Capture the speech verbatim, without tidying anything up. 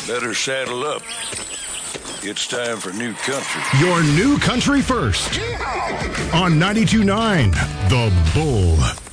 Better saddle up. It's time for new country. Your new country first. On ninety-two point nine, The Bull.